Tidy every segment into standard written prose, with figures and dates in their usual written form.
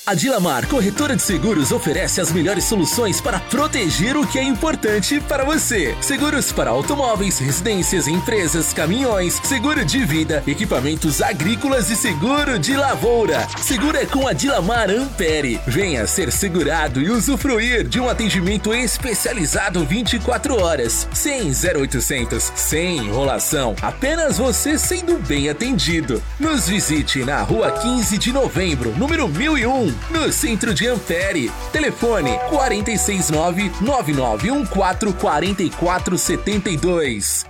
A Dilamar Corretora de Seguros oferece as melhores soluções para proteger o que é importante para você. Seguros para automóveis, residências, empresas, caminhões, seguro de vida, equipamentos agrícolas e seguro de lavoura. Seguro é com a Dilamar Ampere. Venha ser segurado e usufruir de um atendimento especializado 24 horas. Sem 0800, sem enrolação. Apenas você sendo bem atendido. Nos visite na Rua 15 de Novembro, número 1001. No centro de Ampere. Telefone 469-9914-4472.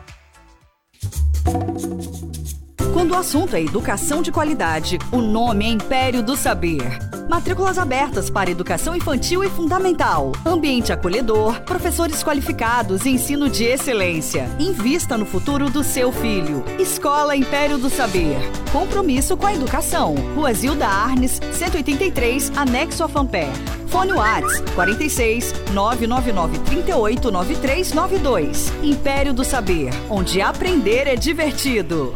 Quando o assunto é educação de qualidade, o nome é Império do Saber. Matrículas abertas para educação infantil e fundamental. Ambiente acolhedor, professores qualificados e ensino de excelência. Invista no futuro do seu filho. Escola Império do Saber. Compromisso com a educação. Rua Zilda Arnes, 183, anexo a Fanpé. Fone WhatsApp 46 999 38 9392. Império do Saber, onde aprender é divertido.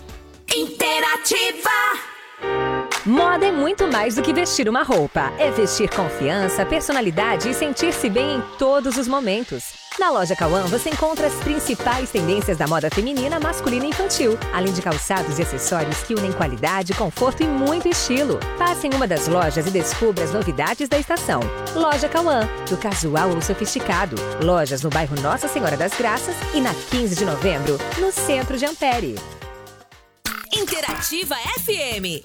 Interativa. Moda é muito mais do que vestir uma roupa. É vestir confiança, personalidade e sentir-se bem em todos os momentos. Na loja Cauã você encontra as principais tendências da moda feminina, masculina e infantil, além de calçados e acessórios que unem qualidade, conforto e muito estilo. Passe em uma das lojas e descubra as novidades da estação. Loja Cauã, do casual ao sofisticado. Lojas no bairro Nossa Senhora das Graças e na 15 de novembro, no centro de Ampere. Interativa FM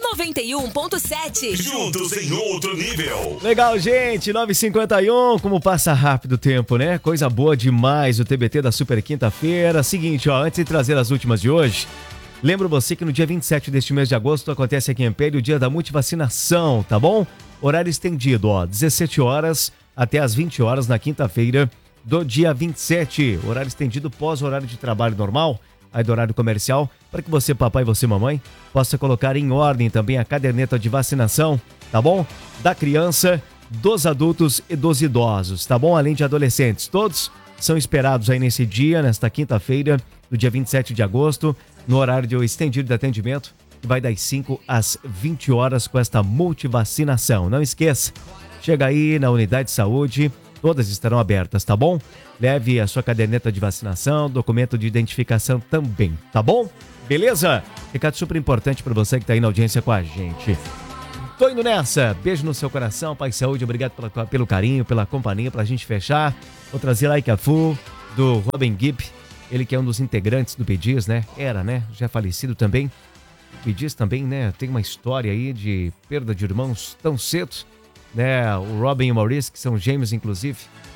91.7. Juntos em outro nível. Legal, gente. 9h51. Como passa rápido o tempo, né? Coisa boa demais o TBT da Super Quinta-feira. Seguinte, ó, antes de trazer as últimas de hoje, lembro você que no dia 27 deste mês de agosto acontece aqui em Ampere o dia da multivacinação, tá bom? Horário estendido, ó, 17 horas até as 20 horas na quinta-feira do dia 27. Horário estendido pós horário de trabalho normal, aí do horário comercial, para que você, papai, e você, mamãe, possa colocar em ordem também a caderneta de vacinação, tá bom? Da criança, dos adultos e dos idosos, tá bom? Além de adolescentes, todos são esperados aí nesse dia, nesta quinta-feira, do dia 27 de agosto, no horário de estendido de atendimento, que vai das 5 às 20 horas com esta multivacinação. Não esqueça, chega aí na unidade de saúde, todas estarão abertas, tá bom? Leve a sua caderneta de vacinação, documento de identificação também, tá bom? Beleza? Recado super importante para você que tá aí na audiência com a gente. Tô indo nessa. Beijo no seu coração, Pai Saúde. Obrigado pelo carinho, pela companhia, pra gente fechar. Vou trazer Like a Full, do Robin Gibb. Ele que é um dos integrantes do Bee Gees, né? Era, né? Já falecido também. O Bee Gees também, né? Tem uma história aí de perda de irmãos tão cedo, né? O Robin e o Maurice, que são gêmeos, inclusive,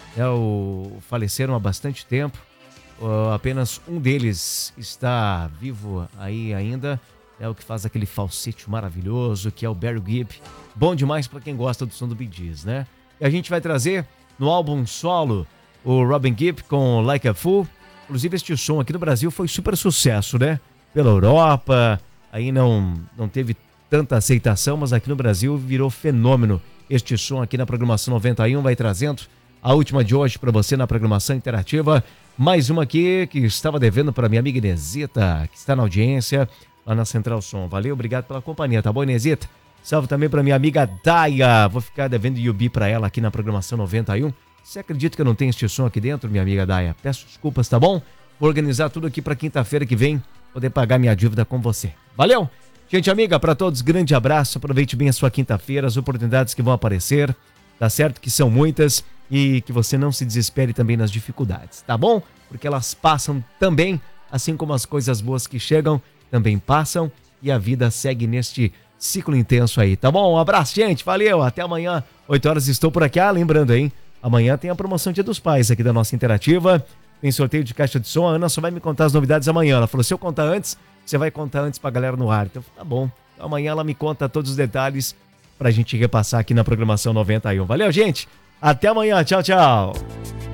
faleceram há bastante tempo. Apenas um deles está vivo aí ainda, é o que faz aquele falsete maravilhoso, que é o Barry Gibb. Bom demais para quem gosta do som do Bee Gees, né? E a gente vai trazer no álbum solo o Robin Gibb com Like a Fool. Inclusive este som aqui no Brasil foi super sucesso, né? Pela Europa, aí não teve tanta aceitação, mas aqui no Brasil virou fenômeno. Este som aqui na programação 91 vai trazendo a última de hoje para você na programação interativa. Mais uma aqui que estava devendo para minha amiga Inesita, que está na audiência lá na Central Som. Valeu, obrigado pela companhia, tá bom, Inesita? Salve também para minha amiga Daya. Vou ficar devendo Yubi para ela aqui na programação 91. Você acredita que eu não tenho este som aqui dentro, minha amiga Daya? Peço desculpas, tá bom? Vou organizar tudo aqui para quinta-feira que vem, poder pagar minha dívida com você. Valeu? Gente amiga, para todos, grande abraço. Aproveite bem a sua quinta-feira, as oportunidades que vão aparecer. Tá certo que são muitas. E que você não se desespere também nas dificuldades, tá bom? Porque elas passam também, assim como as coisas boas que chegam também passam e a vida segue neste ciclo intenso aí, tá bom? Um abraço, gente, valeu, até amanhã, 8 horas estou por aqui. Lembrando, hein, amanhã tem a promoção Dia dos Pais aqui da nossa Interativa, tem sorteio de caixa de som, a Ana só vai me contar as novidades amanhã. Ela falou, se eu contar antes, você vai contar antes pra galera no ar. Então, tá bom, amanhã ela me conta todos os detalhes pra gente repassar aqui na programação 91. Valeu, gente! Até amanhã, tchau, tchau!